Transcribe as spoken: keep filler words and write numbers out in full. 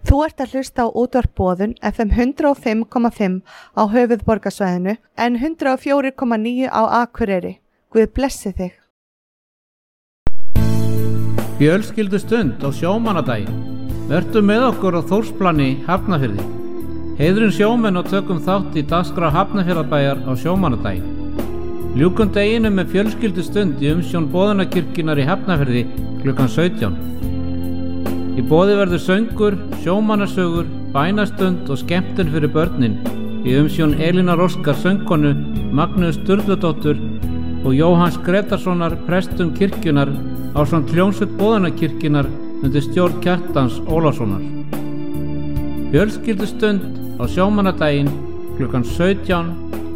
Þú ert að hlusta á útvarp Boðun F M hundrað og fimm komma fimm á höfuðborgarsvæðinu en hundrað og fjögur komma níu á Akureyri. Guð blessi þig. Fjölskyldustund á sjómannadaginn. Vertu með okkur á Þórsplani, Hafnarfirði. Heiðrum sjómenn og tökum þátt í dagskrá Hafnarfjarðarbæjar á sjómannadaginn. Ljúkum deginum með fjölskyldustund í umsjón Boðunarkirkjunnar í Hafnarfirði klukkan sautján. Í boði verður söngur, sjómannasögur, bænastund og skemmtun fyrir börnin í umsjón Elínar Óskar söngkonu, Magnús Sturludóttur og Jóhanns Gretarssonar prestum kirkjunar ásamt hljómsveit Boðunarkirkjunnar undir stjórn Kjartans Ólafssonar. Fjölskyldustund á sjómannadaginn klukkan sautján